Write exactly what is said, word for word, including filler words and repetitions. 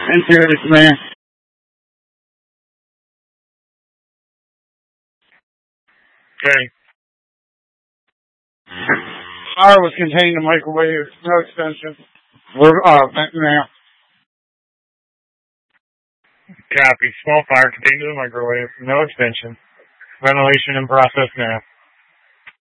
Interior command. Okay. Fire was contained in the microwave. No extension. We're uh now. Copy. Small fire contained in the microwave. No extension. Ventilation in process now.